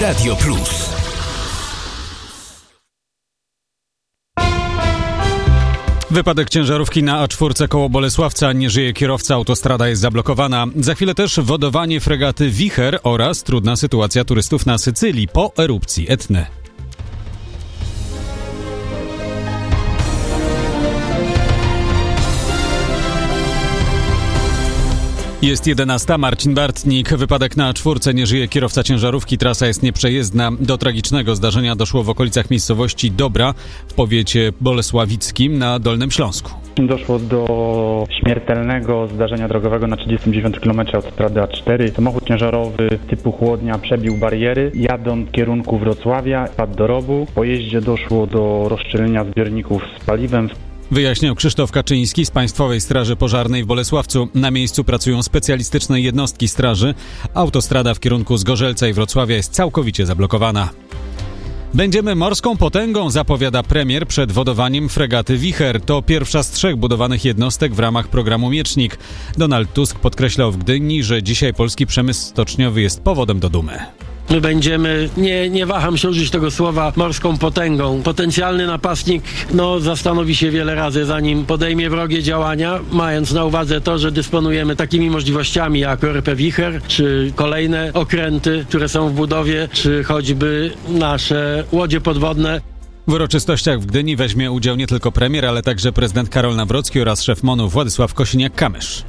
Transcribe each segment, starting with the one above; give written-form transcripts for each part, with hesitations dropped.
Radio Plus. Wypadek ciężarówki na A4 koło Bolesławca. Nie żyje kierowca, autostrada jest zablokowana. Za chwilę też wodowanie fregaty Wicher oraz trudna sytuacja turystów na Sycylii po erupcji Etny. Jest 11. Marcin Bartnik. Wypadek na A4. Nie żyje kierowca ciężarówki. Trasa jest nieprzejezdna. Do tragicznego zdarzenia doszło w okolicach miejscowości Dobra w powiecie bolesławickim na Dolnym Śląsku. Doszło do śmiertelnego zdarzenia drogowego na 39 km autostrady A4. Samochód ciężarowy typu chłodnia przebił bariery, jadąc w kierunku Wrocławia, wpadł do rowu. Po jeździe doszło do rozszczelenia zbiorników z paliwem. Wyjaśniał Krzysztof Kaczyński z Państwowej Straży Pożarnej w Bolesławcu. Na miejscu pracują specjalistyczne jednostki straży. Autostrada w kierunku Zgorzelca i Wrocławia jest całkowicie zablokowana. Będziemy morską potęgą, zapowiada premier przed wodowaniem fregaty Wicher. To pierwsza z 3 budowanych jednostek w ramach programu Miecznik. Donald Tusk podkreślał w Gdyni, że dzisiaj polski przemysł stoczniowy jest powodem do dumy. My będziemy, nie waham się użyć tego słowa, morską potęgą. Potencjalny napastnik zastanowi się wiele razy, zanim podejmie wrogie działania, mając na uwadze to, że dysponujemy takimi możliwościami jak ORP Wicher, czy kolejne okręty, które są w budowie, czy choćby nasze łodzie podwodne. W uroczystościach w Gdyni weźmie udział nie tylko premier, ale także prezydent Karol Nawrocki oraz szef MON-u Władysław Kosiniak-Kamysz.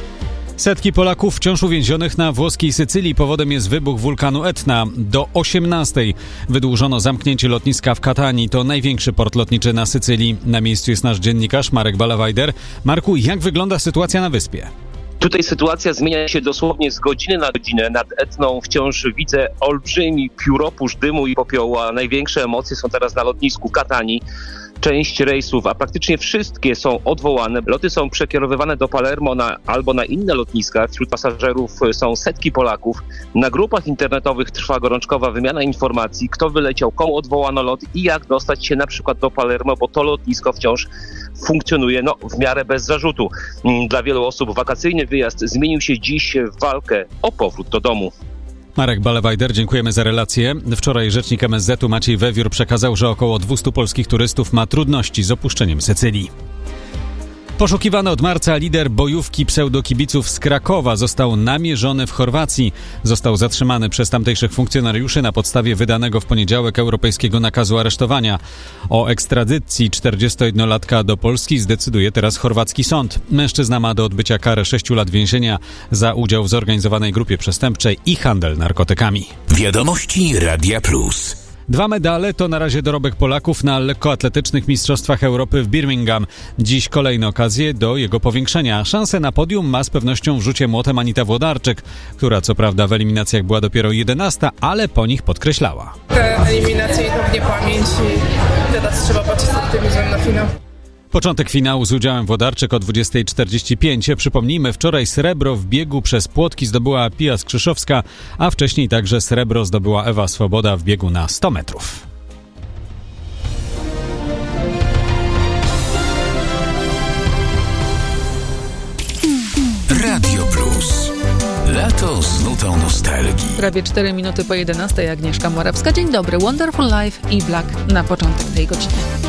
Setki Polaków wciąż uwięzionych na włoskiej Sycylii. Powodem jest wybuch wulkanu Etna. Do 18:00 wydłużono zamknięcie lotniska w Katanii. To największy port lotniczy na Sycylii. Na miejscu jest nasz dziennikarz Marek Ballewajder. Marku, jak wygląda sytuacja na wyspie? Tutaj sytuacja zmienia się dosłownie z godziny na godzinę. Nad Etną wciąż widzę olbrzymi pióropusz dymu i popiołu, a największe emocje są teraz na lotnisku Katanii. Część rejsów, a praktycznie wszystkie są odwołane. Loty są przekierowywane do Palermo albo na inne lotniska. Wśród pasażerów są setki Polaków. Na grupach internetowych trwa gorączkowa wymiana informacji, kto wyleciał, komu odwołano lot i jak dostać się na przykład do Palermo, bo to lotnisko wciąż funkcjonuje w miarę bez zarzutu. Dla wielu osób wakacyjny wyjazd zmienił się dziś w walkę o powrót do domu. Marek Ballewajder, dziękujemy za relację. Wczoraj rzecznik MSZ-u Maciej Wewiór przekazał, że około 200 polskich turystów ma trudności z opuszczeniem Sycylii. Poszukiwany od marca lider bojówki pseudokibiców z Krakowa został namierzony w Chorwacji. Został zatrzymany przez tamtejszych funkcjonariuszy na podstawie wydanego w poniedziałek europejskiego nakazu aresztowania. O ekstradycji 41-latka do Polski zdecyduje teraz chorwacki sąd. Mężczyzna ma do odbycia karę 6 lat więzienia za udział w zorganizowanej grupie przestępczej i handel narkotykami. Wiadomości Radia Plus. 2 medale to na razie dorobek Polaków na lekkoatletycznych mistrzostwach Europy w Birmingham. Dziś kolejne okazje do jego powiększenia. Szansę na podium ma z pewnością w rzucie młotem Anita Włodarczyk, która co prawda w eliminacjach była dopiero 11, ale po nich podkreślała. Te eliminacje idą w niepamięć i teraz trzeba patrzeć z optymizmem na finał. Początek finału z udziałem Włodarczyk o 20:45. Przypomnijmy, wczoraj srebro w biegu przez płotki zdobyła Pia Skrzyszowska, a wcześniej także srebro zdobyła Ewa Swoboda w biegu na 100 metrów. Radio Plus. Lato z nutą nostalgii. Prawie 4 minuty po 11:00. Agnieszka Morawska. Dzień dobry. Wonderful Life i Black na początek tej godziny.